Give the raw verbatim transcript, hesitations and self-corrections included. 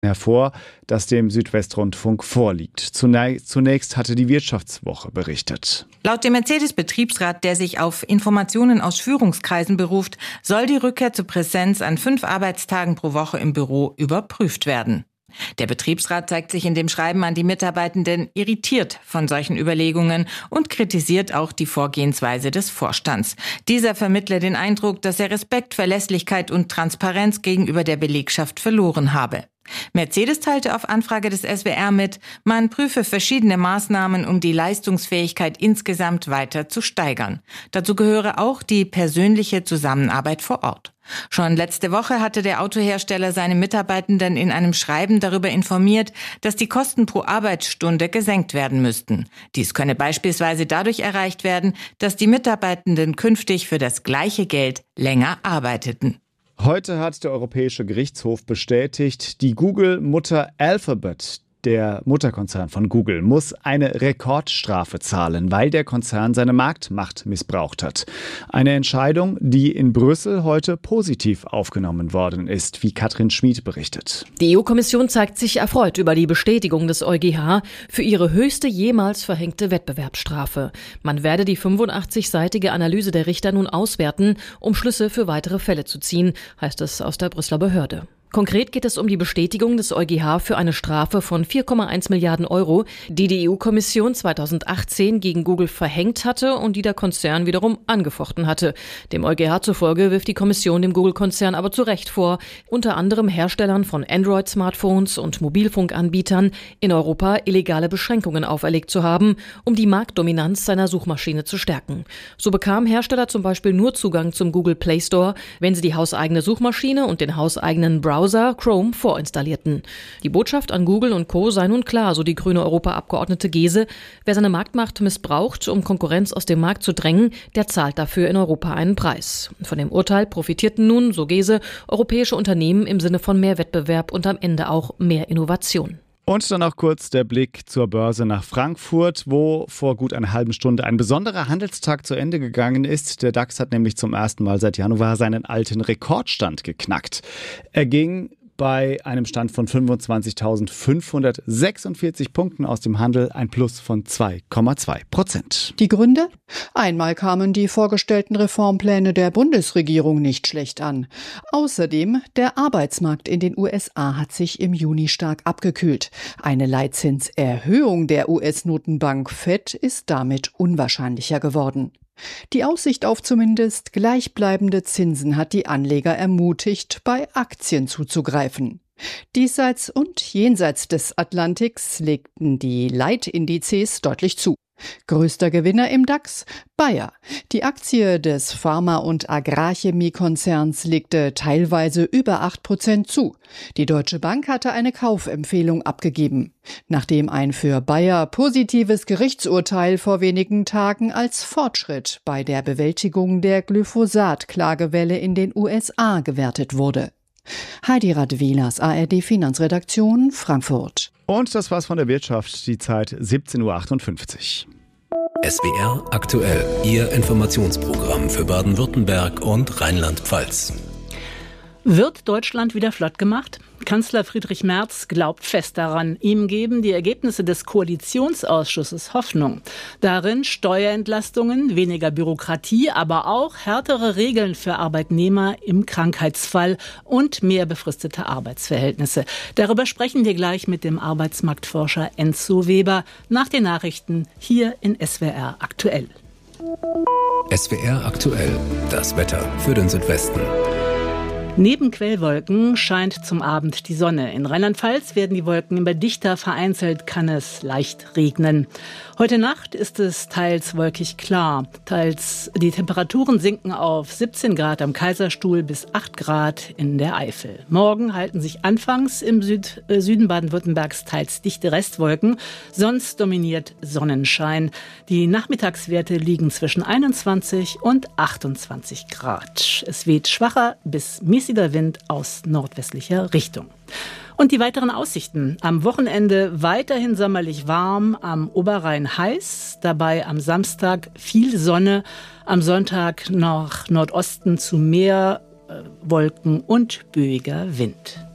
hervor, das dem Südwestrundfunk vorliegt. Zunächst hatte die Wirtschaftswoche berichtet. Laut dem Mercedes-Betriebsrat, der sich auf Informationen aus Führungskreisen beruft, soll die Rückkehr zur Präsenz an fünf Arbeitstagen pro Woche im Büro überprüft werden. Der Betriebsrat zeigt sich in dem Schreiben an die Mitarbeitenden irritiert von solchen Überlegungen und kritisiert auch die Vorgehensweise des Vorstands. Dieser vermittle den Eindruck, dass er Respekt, Verlässlichkeit und Transparenz gegenüber der Belegschaft verloren habe. Mercedes teilte auf Anfrage des S W R mit, man prüfe verschiedene Maßnahmen, um die Leistungsfähigkeit insgesamt weiter zu steigern. Dazu gehöre auch die persönliche Zusammenarbeit vor Ort. Schon letzte Woche hatte der Autohersteller seine Mitarbeitenden in einem Schreiben darüber informiert, dass die Kosten pro Arbeitsstunde gesenkt werden müssten. Dies könne beispielsweise dadurch erreicht werden, dass die Mitarbeitenden künftig für das gleiche Geld länger arbeiteten. Heute hat der Europäische Gerichtshof bestätigt, die Google-Mutter Alphabet, der Mutterkonzern von Google, muss eine Rekordstrafe zahlen, weil der Konzern seine Marktmacht missbraucht hat. Eine Entscheidung, die in Brüssel heute positiv aufgenommen worden ist, wie Katrin Schmid berichtet. Die E U-Kommission zeigt sich erfreut über die Bestätigung des EuGH für ihre höchste jemals verhängte Wettbewerbsstrafe. Man werde die fünfundachtzig-seitige Analyse der Richter nun auswerten, um Schlüsse für weitere Fälle zu ziehen, heißt es aus der Brüsseler Behörde. Konkret geht es um die Bestätigung des EuGH für eine Strafe von vier Komma eins Milliarden Euro, die die E U-Kommission zweitausendachtzehn gegen Google verhängt hatte und die der Konzern wiederum angefochten hatte. Dem EuGH zufolge wirft die Kommission dem Google-Konzern aber zu Recht vor, unter anderem Herstellern von Android-Smartphones und Mobilfunkanbietern in Europa illegale Beschränkungen auferlegt zu haben, um die Marktdominanz seiner Suchmaschine zu stärken. So bekamen Hersteller zum Beispiel nur Zugang zum Google Play Store, wenn sie die hauseigene Suchmaschine und den hauseigenen Browser Chrome vorinstallierten. Die Botschaft an Google und Co. sei nun klar, so die grüne Europaabgeordnete Gese. Wer seine Marktmacht missbraucht, um Konkurrenz aus dem Markt zu drängen, der zahlt dafür in Europa einen Preis. Von dem Urteil profitierten nun, so Gese, europäische Unternehmen im Sinne von mehr Wettbewerb und am Ende auch mehr Innovation. Und dann noch kurz der Blick zur Börse nach Frankfurt, wo vor gut einer halben Stunde ein besonderer Handelstag zu Ende gegangen ist. Der DAX hat nämlich zum ersten Mal seit Januar seinen alten Rekordstand geknackt. Er ging bei einem Stand von fünfundzwanzigtausendfünfhundertsechsundvierzig Punkten aus dem Handel, ein Plus von zwei Komma zwei Prozent. Die Gründe? Einmal kamen die vorgestellten Reformpläne der Bundesregierung nicht schlecht an. Außerdem, der Arbeitsmarkt in den U S A hat sich im Juni stark abgekühlt. Eine Leitzinserhöhung der U S-Notenbank Fed ist damit unwahrscheinlicher geworden. Die Aussicht auf zumindest gleichbleibende Zinsen hat die Anleger ermutigt, bei Aktien zuzugreifen. Diesseits und jenseits des Atlantiks legten die Leitindizes deutlich zu. Größter Gewinner im DAX? Bayer. Die Aktie des Pharma- und Agrarchemiekonzerns legte teilweise über acht Prozent zu. Die Deutsche Bank hatte eine Kaufempfehlung abgegeben, nachdem ein für Bayer positives Gerichtsurteil vor wenigen Tagen als Fortschritt bei der Bewältigung der Glyphosat-Klagewelle in den U S A gewertet wurde. Heidi Radwilas, A R D-Finanzredaktion, Frankfurt. Und das war's von der Wirtschaft, die Zeit siebzehn Uhr achtundfünfzig. S W R aktuell, Ihr Informationsprogramm für Baden-Württemberg und Rheinland-Pfalz. Wird Deutschland wieder flott gemacht? Kanzler Friedrich Merz glaubt fest daran. Ihm geben die Ergebnisse des Koalitionsausschusses Hoffnung. Darin Steuerentlastungen, weniger Bürokratie, aber auch härtere Regeln für Arbeitnehmer im Krankheitsfall und mehr befristete Arbeitsverhältnisse. Darüber sprechen wir gleich mit dem Arbeitsmarktforscher Enzo Weber nach den Nachrichten hier in S W R aktuell. S W R aktuell, das Wetter für den Südwesten. Neben Quellwolken scheint zum Abend die Sonne. In Rheinland-Pfalz werden die Wolken immer dichter, vereinzelt kann es leicht regnen. Heute Nacht ist es teils wolkig klar. Teils die Temperaturen sinken auf siebzehn Grad am Kaiserstuhl bis acht Grad in der Eifel. Morgen halten sich anfangs im Süd, äh, Süden Baden-Württembergs teils dichte Restwolken. Sonst dominiert Sonnenschein. Die Nachmittagswerte liegen zwischen einundzwanzig und achtundzwanzig Grad. Es weht schwacher bis mäßiger Wind aus nordwestlicher Richtung. Und die weiteren Aussichten. Am Wochenende weiterhin sommerlich warm, am Oberrhein heiß, dabei am Samstag viel Sonne, am Sonntag nach Nordosten zu mehr äh, Wolken und böiger Wind.